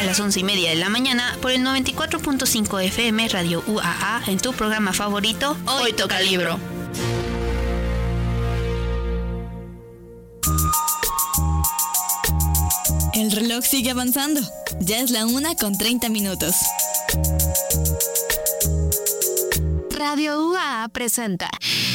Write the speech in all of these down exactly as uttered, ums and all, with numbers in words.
las once y media de la mañana por el noventa y cuatro punto cinco F M Radio U A A en tu programa favorito, Hoy Toca Libro. El reloj sigue avanzando. Ya es la una con treinta minutos. Radio U A A presenta.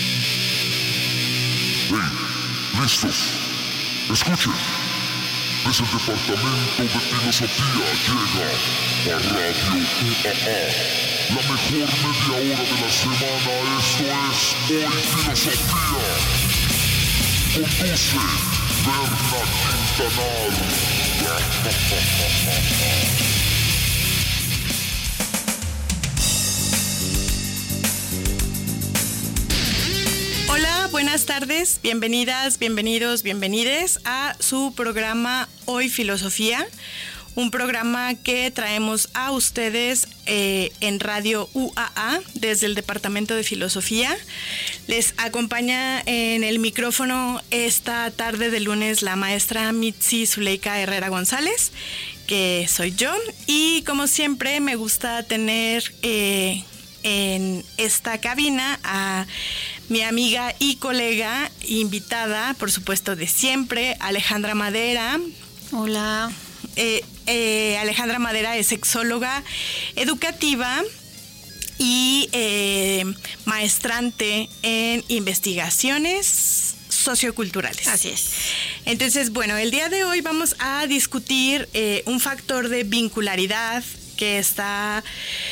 Hey, listos. Escuchen. Desde el Departamento de Filosofía llega a Radio U A A. La mejor media hora de la semana. Esto es Hoy Filosofía. Conduce Berna Quintanar. Hola, buenas tardes, bienvenidas, bienvenidos, bienvenides a su programa Hoy Filosofía, un programa que traemos a ustedes eh, en Radio U A A desde el Departamento de Filosofía. Les acompaña en el micrófono esta tarde de lunes la maestra Mitzi Zuleika Herrera González, que soy yo, y como siempre me gusta tener eh, en esta cabina a mi amiga y colega invitada, por supuesto de siempre, Alejandra Madera. Hola. Eh, eh, Alejandra Madera es sexóloga educativa y eh, maestrante en investigaciones socioculturales. Así es. Entonces, bueno, el día de hoy vamos a discutir eh, un factor de vincularidad que está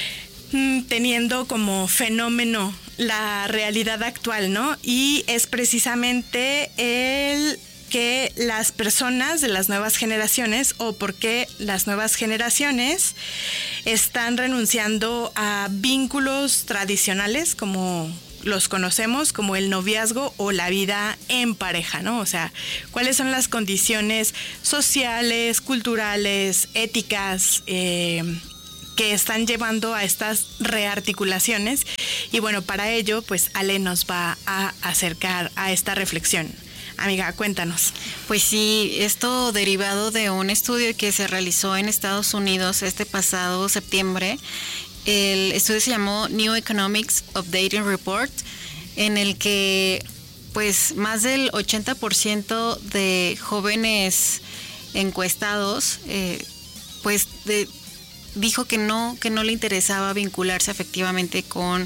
mm, teniendo como fenómeno la realidad actual, ¿no? Y es precisamente el que las personas de las nuevas generaciones, o por qué las nuevas generaciones están renunciando a vínculos tradicionales como los conocemos, como el noviazgo o la vida en pareja, ¿no? O sea, cuáles son las condiciones sociales, culturales, éticas, eh, que están llevando a estas rearticulaciones. Y bueno, para ello, pues Ale nos va a acercar a esta reflexión. Amiga, cuéntanos. Pues sí, esto derivado de un estudio que se realizó en Estados Unidos este pasado septiembre. El estudio se llamó New Economics Updating Report, en el que pues más del ochenta por ciento de jóvenes encuestados eh, pues de, dijo que no, que no le interesaba vincularse afectivamente con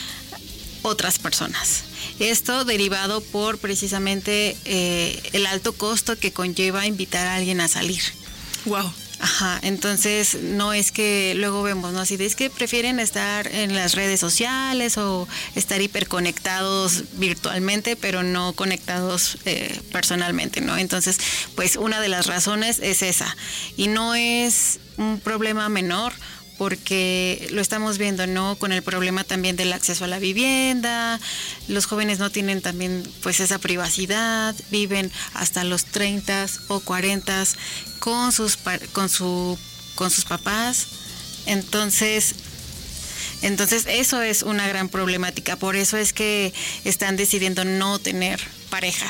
otras personas. Esto derivado por precisamente eh, el alto costo que conlleva invitar a alguien a salir. Wow. Ajá, entonces no es que luego vemos, ¿no? Así es que prefieren estar en las redes sociales o estar hiperconectados virtualmente, pero no conectados eh, personalmente, ¿no? Entonces, pues una de las razones es esa. Y no es un problema menor, porque lo estamos viendo, ¿no? Con el problema también del acceso a la vivienda, los jóvenes no tienen también pues esa privacidad, viven hasta los treinta o cuarenta con sus con su con sus papás. Entonces, entonces eso es una gran problemática, por eso es que están decidiendo no tener pareja.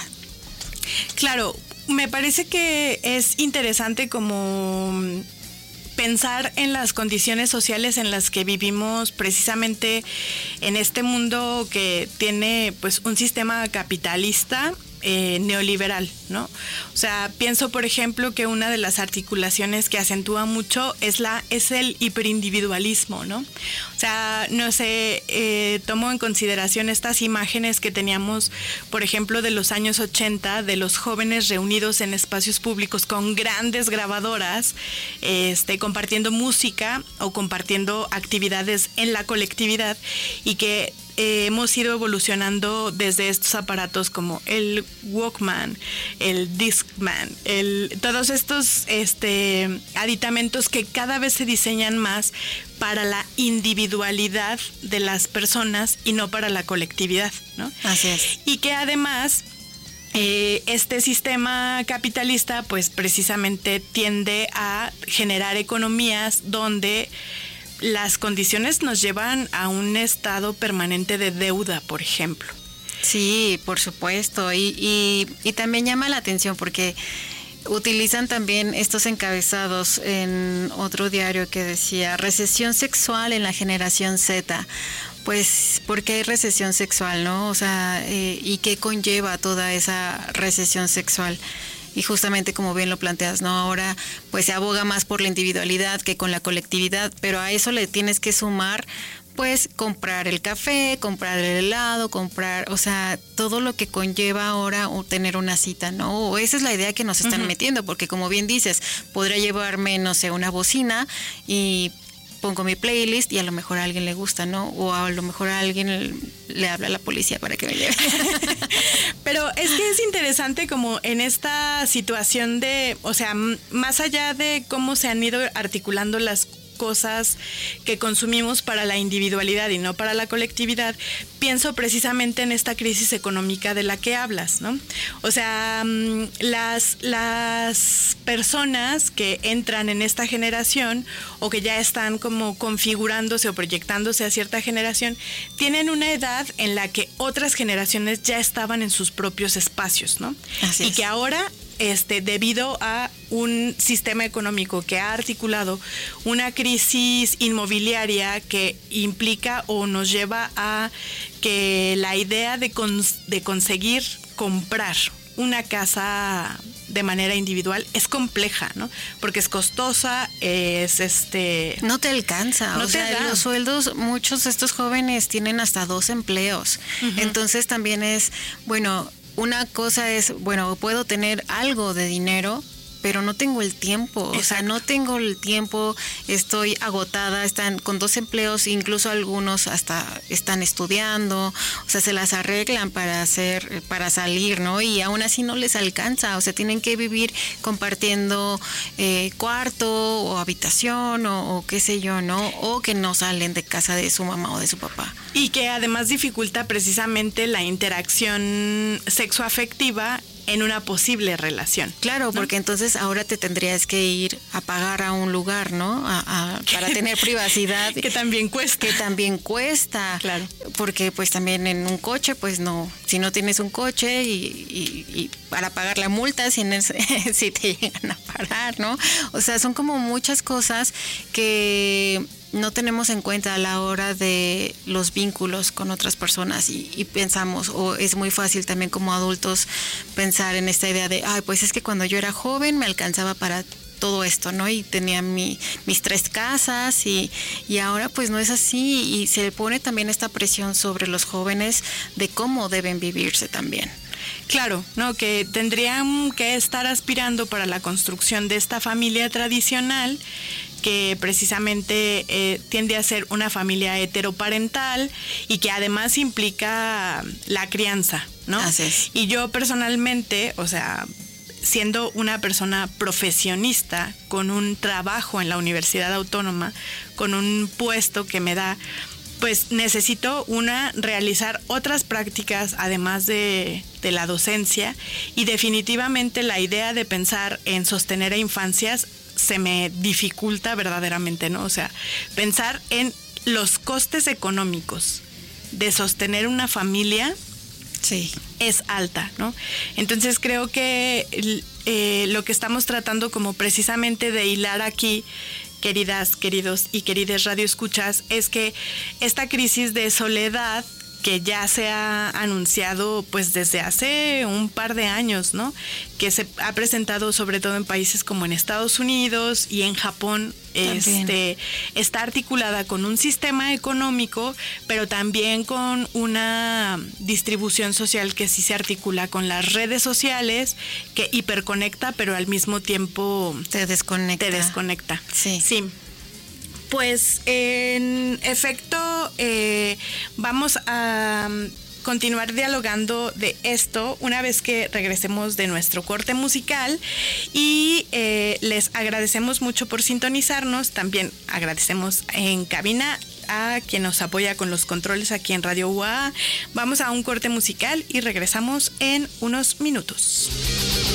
Claro, me parece que es interesante como pensar en las condiciones sociales en las que vivimos precisamente en este mundo que tiene pues un sistema capitalista eh, neoliberal, ¿no? O sea, pienso por ejemplo que una de las articulaciones que acentúa mucho es la es el hiperindividualismo, ¿no? O sea, no sé, eh, tomo en consideración estas imágenes que teníamos, por ejemplo, de los años ochenta, de los jóvenes reunidos en espacios públicos con grandes grabadoras, este, compartiendo música o compartiendo actividades en la colectividad, y que Eh, hemos ido evolucionando desde estos aparatos como el Walkman, el Discman, el, todos estos este, aditamentos que cada vez se diseñan más para la individualidad de las personas y no para la colectividad, ¿no? Así es. Y que además eh, este sistema capitalista pues precisamente tiende a generar economías donde las condiciones nos llevan a un estado permanente de deuda, por ejemplo. Sí, por supuesto. Y, y, y también llama la atención porque utilizan también estos encabezados en otro diario que decía recesión sexual en la generación Z. Pues porque hay recesión sexual, ¿no? O sea, eh, ¿y qué conlleva toda esa recesión sexual? Y justamente como bien lo planteas, ¿no? Ahora pues se aboga más por la individualidad que con la colectividad, pero a eso le tienes que sumar pues comprar el café, comprar el helado, comprar, o sea, todo lo que conlleva ahora o tener una cita, ¿no? O esa es la idea que nos están uh-huh. metiendo, porque como bien dices, podría llevarme, no sé, una bocina y pongo mi playlist y a lo mejor a alguien le gusta, ¿no? O a lo mejor a alguien le habla a la policía para que me lleve. Pero es que es interesante como en esta situación de, o sea, m- más allá de cómo se han ido articulando las cosas que consumimos para la individualidad y no para la colectividad, pienso precisamente en esta crisis económica de la que hablas, ¿no? O sea, las, las personas que entran en esta generación o que ya están como configurándose o proyectándose a cierta generación, tienen una edad en la que otras generaciones ya estaban en sus propios espacios, ¿no? Así y es. que ahora Este, debido a un sistema económico que ha articulado una crisis inmobiliaria que implica o nos lleva a que la idea de, cons- de conseguir comprar una casa de manera individual es compleja, ¿no? Porque es costosa, es este... No te alcanza, no o te sea, da. Los sueldos, muchos de estos jóvenes tienen hasta dos empleos, uh-huh. Entonces también es, bueno... Una cosa es, bueno, puedo tener algo de dinero, pero no tengo el tiempo. Exacto. O sea, no tengo el tiempo, estoy agotada, están con dos empleos, incluso algunos hasta están estudiando, o sea, se las arreglan para hacer, para salir, ¿no? Y aún así no les alcanza, o sea, tienen que vivir compartiendo eh, cuarto o habitación o, o qué sé yo, ¿no? O que no salen de casa de su mamá o de su papá. Y que además dificulta precisamente la interacción sexoafectiva en una posible relación. Claro, ¿no? Porque entonces ahora te tendrías que ir a pagar a un lugar, ¿no? A, a, para tener privacidad. Que también cuesta. Que también cuesta. Claro. Porque pues también en un coche, pues no, si no tienes un coche y, y, y para pagar la multa si, es, si te llegan a parar, ¿no? O sea, son como muchas cosas que no tenemos en cuenta a la hora de los vínculos con otras personas y, y pensamos, o es muy fácil también como adultos pensar en esta idea de, ay, pues es que cuando yo era joven me alcanzaba para todo esto, ¿no? Y tenía mi, mis tres casas y, y ahora pues no es así y se pone también esta presión sobre los jóvenes de cómo deben vivirse también. Claro, no, que tendrían que estar aspirando para la construcción de esta familia tradicional que precisamente eh, tiende a ser una familia heteroparental y que además implica la crianza, ¿no? Así es. Y yo personalmente, o sea, siendo una persona profesionista con un trabajo en la Universidad Autónoma, con un puesto que me da, pues necesito una realizar otras prácticas además de, de la docencia y definitivamente la idea de pensar en sostener a infancias se me dificulta verdaderamente, ¿no? O sea, pensar en los costes económicos de sostener una familia sí. es alta, ¿no? Entonces creo que eh, lo que estamos tratando como precisamente de hilar aquí, queridas, queridos y queridas radioescuchas, es que esta crisis de soledad que ya se ha anunciado pues desde hace un par de años, ¿no? Que se ha presentado sobre todo en países como en Estados Unidos y en Japón, este, está articulada con un sistema económico, pero también con una distribución social que sí se articula con las redes sociales, que hiperconecta, pero al mismo tiempo te desconecta. Te desconecta. Sí. Sí. Pues en efecto, eh, vamos a continuar dialogando de esto una vez que regresemos de nuestro corte musical y eh, les agradecemos mucho por sintonizarnos. También agradecemos en cabina a quien nos apoya con los controles aquí en Radio U A A. Vamos a un corte musical y regresamos en unos minutos.